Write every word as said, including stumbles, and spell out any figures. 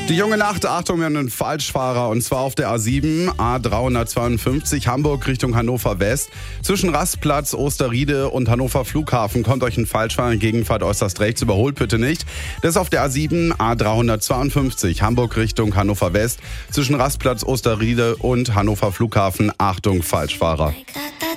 Die junge Nacht, Achtung, wir haben einen Falschfahrer und zwar auf der A sieben, A dreihundertzweiundfünfzig, Hamburg Richtung Hannover West. Zwischen Rastplatz, Osterriede und Hannover Flughafen kommt euch ein Falschfahrer entgegen, fahrt äußerst rechts, überholt bitte nicht. Das ist auf der A sieben, A dreihundertzweiundfünfzig, Hamburg Richtung Hannover West. Zwischen Rastplatz, Osterriede und Hannover Flughafen, Achtung, Falschfahrer.